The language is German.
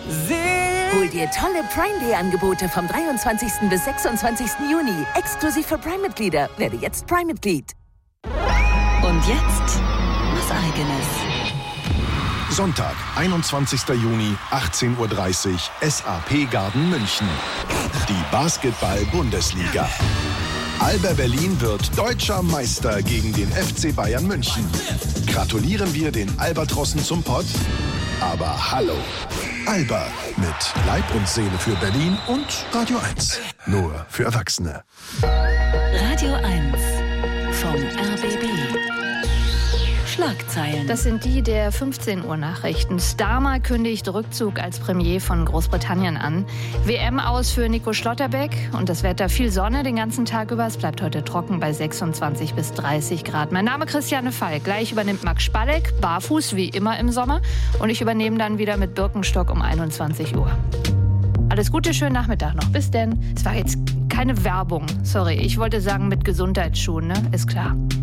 Hol dir tolle Prime Day Angebote vom 23. bis 26. Juni. Exklusiv für Prime-Mitglieder. Werde jetzt Prime-Mitglied. Und jetzt was Eigenes. Sonntag, 21. Juni, 18:30 Uhr, SAP Garden München. Die Basketball-Bundesliga. Alba Berlin wird deutscher Meister gegen den FC Bayern München. Gratulieren wir den Albatrossen zum Pott? Aber hallo, Alba mit Leib und Seele für Berlin und Radio 1. Nur für Erwachsene. Radio 1 vom RBB. Schlagzeilen. Das sind die der 15 Uhr Nachrichten. Starmer kündigt Rückzug als Premier von Großbritannien an. WM aus für Nico Schlotterbeck und das Wetter viel Sonne den ganzen Tag über. Es bleibt heute trocken bei 26 bis 30 Grad. Mein Name ist Christiane Falk. Gleich übernimmt Max Spalleck, barfuß wie immer im Sommer. Und ich übernehme dann wieder mit Birkenstock um 21 Uhr. Alles Gute, schönen Nachmittag noch. Bis denn. Es war jetzt keine Werbung. Sorry, ich wollte sagen mit Gesundheitsschuhen, ne? Ist klar.